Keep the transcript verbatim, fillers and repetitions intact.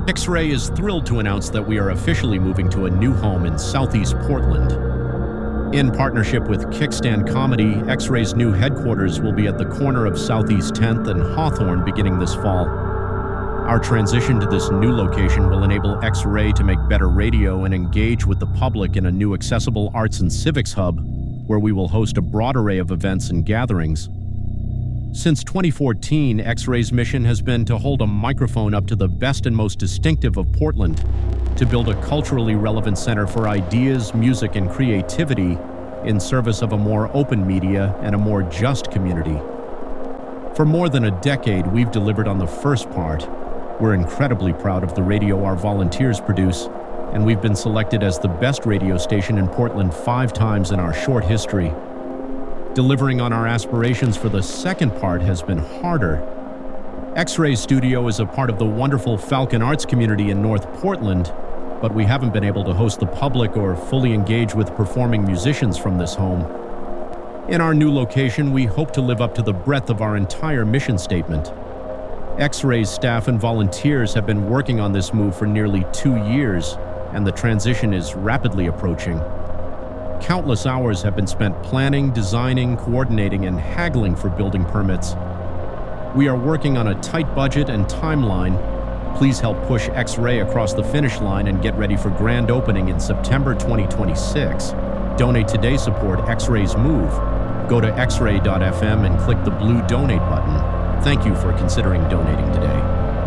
X-Ray is thrilled to announce that we are officially moving to a new home in Southeast Portland. In partnership with Kickstand Comedy, X-Ray's new headquarters will be at the corner of Southeast tenth and Hawthorne beginning this fall. Our transition to this new location will enable X-Ray to make better radio and engage with the public in a new accessible arts and civics hub, where we will host a broad array of events and gatherings. Since twenty fourteen, X-Ray's mission has been to hold a microphone up to the best and most distinctive of Portland, to build a culturally relevant center for ideas, music, and creativity in service of a more open media and a more just community. For more than a decade, we've delivered on the first part. We're incredibly proud of the radio our volunteers produce, and we've been selected as the best radio station in Portland five times in our short history. Delivering on our aspirations for the second part has been harder. X-Ray Studio is a part of the wonderful Falcon Arts community in North Portland, but we haven't been able to host the public or fully engage with performing musicians from this home. In our new location, we hope to live up to the breadth of our entire mission statement. X-Ray's staff and volunteers have been working on this move for nearly two years, and the transition is rapidly approaching. Countless hours have been spent planning, designing, coordinating, and haggling for building permits. We are working on a tight budget and timeline. Please help push X-Ray across the finish line and get ready for grand opening in September twenty twenty-six. Donate today, support X-Ray's move. Go to x ray dot f m and click the blue donate button. Thank you for considering donating today.